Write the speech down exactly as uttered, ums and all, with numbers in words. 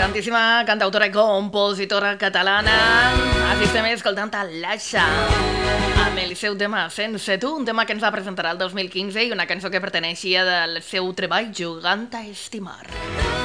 grandíssima cantautora i compositora catalana. Així estem escoltant a l'Aixa amb el seu tema Sense tu, un tema que ens va presentar el dos mil quinze i una cançó que perteneixia del seu treball Jugant a estimar.